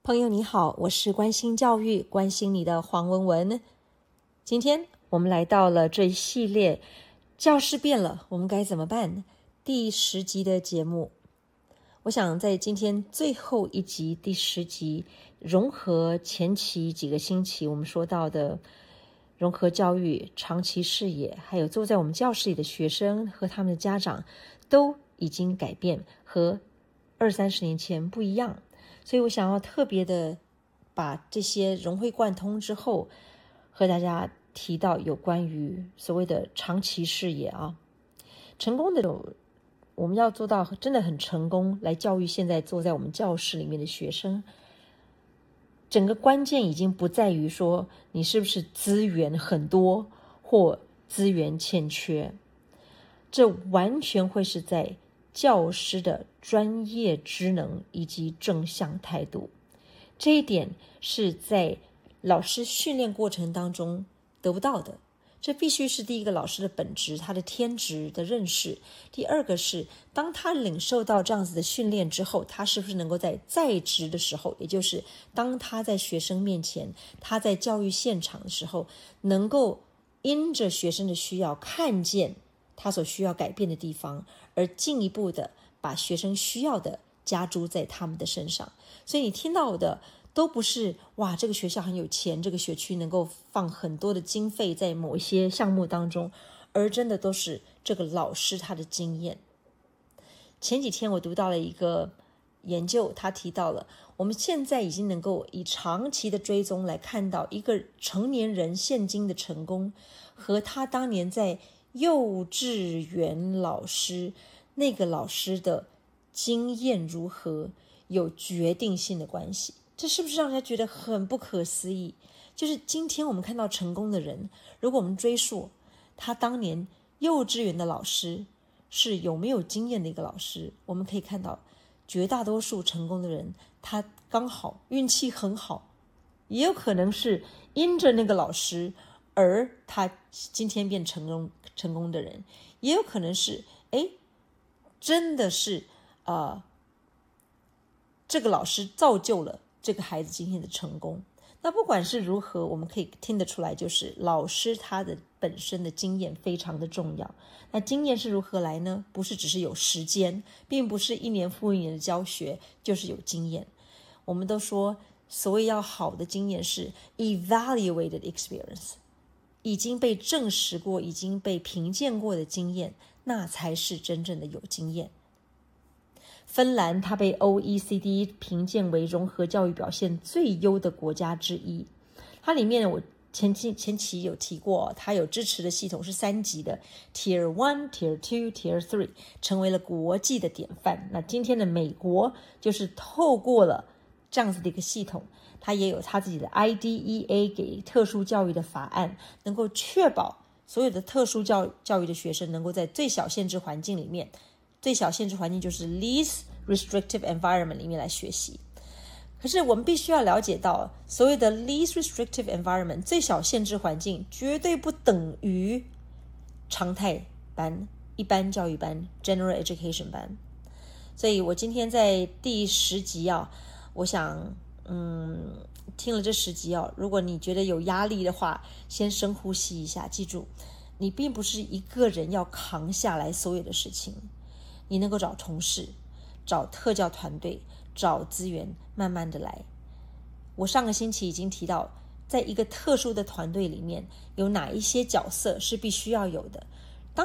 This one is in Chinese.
朋友你好，我是关心教育、关心你的黄文文。今天我们来到了这一系列教室变了，我们该怎么办？第10集的节目。我想在今天最后一集第10集，融合前期几个星期我们说到的融合教育、长期视野，还有坐在我们教室里的学生和他们的家长都已经改变，和20-30年前不一样。所以我想要特别的把这些融会贯通之后，和大家提到有关于所谓的长期视野啊，成功的我们要做到真的很成功，来教育现在坐在我们教室里面的学生。整个关键已经不在于说你是不是资源很多或资源欠缺，这完全会是在教师的专业知能以及正向态度。这一点是在老师训练过程当中得不到的，这必须是第一个老师的本质，他的天职的认识。第二个是当他领受到这样子的训练之后，他是不是能够在职的时候，也就是当他在学生面前，他在教育现场的时候，能够因着学生的需要看见他所需要改变的地方，而进一步的把学生需要的加诸在他们的身上。所以你听到的都不是哇，这个学校很有钱，这个学区能够放很多的经费在某一些项目当中，而真的都是这个老师他的经验。前几天我读到了一个研究，他提到了我们现在已经能够以长期的追踪来看到一个成年人现今的成功，和他当年在幼稚园老师那个老师的经验如何有决定性的关系。这是不是让人家觉得很不可思议？就是今天我们看到成功的人，如果我们追溯他当年幼稚园的老师是有没有经验的一个老师，我们可以看到绝大多数成功的人，他刚好运气很好，也有可能是因着那个老师而他今天变成功的人，也有可能是真的是这个老师造就了这个孩子今天的成功。那不管是如何，我们可以听得出来，就是老师他的本身的经验非常的重要。那经验是如何来呢？不是只是有时间，并不是1年复1年的教学就是有经验。我们都说所谓要好的经验是 evaluated experience， 已经被证实过，已经被评鉴过的经验，那才是真正的有经验。芬兰它被 OECD 评鉴为融合教育表现最优的国家之一。它里面我前期有提过，它有支持的系统是3级的 Tier 1 Tier 2 Tier 3， 成为了国际的典范。那今天的美国就是透过了这样子的一个系统，它也有它自己的 IDEA 给特殊教育的法案，能够确保所有的特殊教育的学生能够在最小限制环境里面，最小限制环境就是 least restrictive environment 里面来学习。可是我们必须要了解到，所谓的 least restrictive environment 最小限制环境绝对不等于常态班、一般教育班 general education 班。所以我今天在第10集我想听了这10集如果你觉得有压力的话，先深呼吸一下，记住你并不是一个人要扛下来所有的事情，你能够找同事，找特教团队，找资源，慢慢的来。我上个星期已经提到，在一个特殊的团队里面有哪一些角色是必须要有的，